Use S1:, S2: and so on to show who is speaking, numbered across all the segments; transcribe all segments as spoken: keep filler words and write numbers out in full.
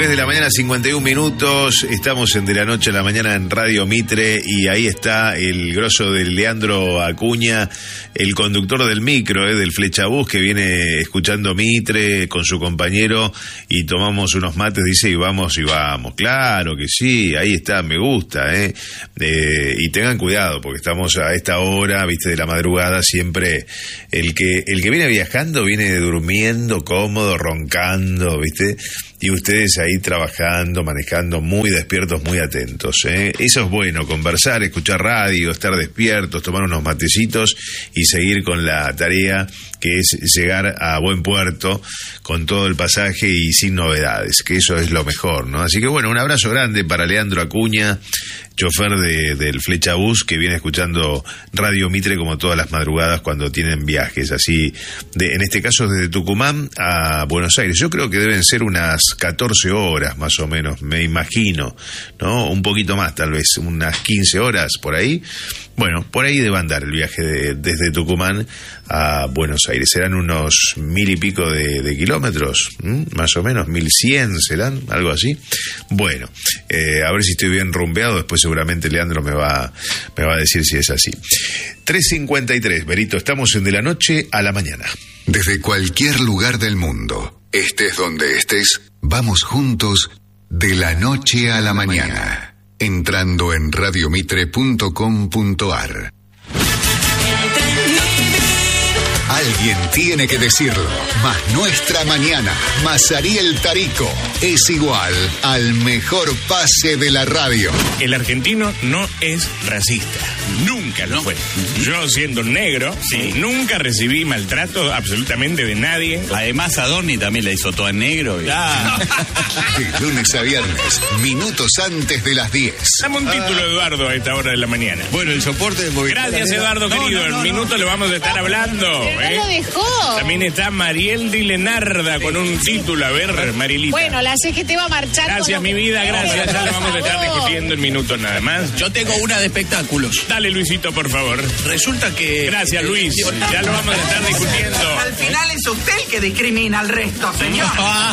S1: de la mañana, cincuenta y un minutos. Estamos en De la Noche a la Mañana en Radio Mitre y ahí está el grosso de Leandro Acuña, el conductor del micro, eh, del Flechabús, que viene escuchando Mitre con su compañero y tomamos unos mates, dice, y vamos y vamos. Claro que sí, ahí está, me gusta, eh. eh y tengan cuidado, porque estamos a esta hora, viste, de la madrugada, siempre el que, el que viene viajando viene durmiendo cómodo, roncando, viste, y ustedes ahí trabajando, manejando, muy despiertos, muy atentos, ¿eh? Eso es bueno, conversar, escuchar radio, estar despiertos, tomar unos matecitos y seguir con la tarea que es llegar a buen puerto con todo el pasaje y sin novedades, que eso es lo mejor, ¿no? Así que bueno, un abrazo grande para Leandro Acuña, chofer de, del Flechabús, que viene escuchando Radio Mitre como todas las madrugadas cuando tienen viajes, así, de, en este caso desde Tucumán a Buenos Aires. Yo creo que deben ser unas catorce horas más o menos, me imagino, ¿no? Un poquito más tal vez, unas quince horas por ahí. Bueno, por ahí debe andar el viaje de, desde Tucumán a Buenos Aires. Serán unos mil y pico de, de kilómetros, ¿m? Más o menos, mil cien serán, algo así. Bueno, eh, a ver si estoy bien rumbeado, después seguramente Leandro me va, me va a decir si es así. tres cincuenta y tres, Berito, estamos en De la Noche a la Mañana.
S2: Desde cualquier lugar del mundo, estés donde estés, vamos juntos de la noche a la mañana. Entrando en radiomitre punto com punto ar. Alguien tiene que decirlo, más nuestra mañana, más Ariel Tarico, es igual al mejor pase de la radio.
S3: El argentino no es racista, nunca lo no. fue. Yo, siendo negro, sí. nunca recibí maltrato absolutamente de nadie.
S4: Además, Adorni también la hizo toda en negro. Y...
S3: Ah.
S2: De lunes a viernes, minutos antes de las diez.
S3: Dame un título, Eduardo, a esta hora de la mañana.
S4: Bueno, el soporte de movilidad.
S3: Gracias, Eduardo, no, querido. No, no, en minutos no. le vamos a estar hablando.
S5: ¿Eh? Lo dejó.
S3: También está Mariel Di Lenarda con un título. A ver, Marilita.
S5: Bueno, la C G T va a marchar.
S3: Gracias,
S5: con
S3: mi vida, gracias. Ya lo vamos a estar discutiendo en minutos nada más.
S4: Yo tengo una de espectáculos.
S3: Dale, Luisito, por favor.
S4: Resulta que...
S3: Gracias, Luis. Ya lo vamos a estar discutiendo.
S6: Al final es usted el que discrimina al resto, señor.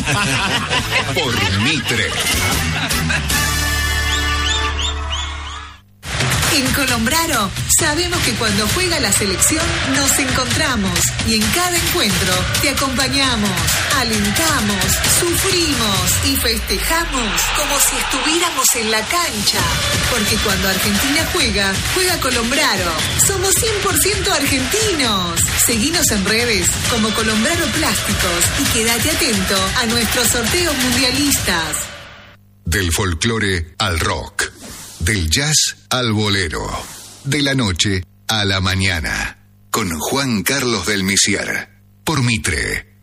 S2: Por Mitre.
S7: En Colombraro sabemos que cuando juega la selección nos encontramos y en cada encuentro te acompañamos, alentamos, sufrimos y festejamos como si estuviéramos en la cancha. Porque cuando Argentina juega, juega Colombraro. Somos cien por ciento argentinos. Seguinos en redes como Colombraro Plásticos y quédate atento a nuestros sorteos mundialistas.
S2: Del folclore al rock. Del jazz al bolero, de la noche a la mañana, con Juan Carlos del Misier, por Mitre.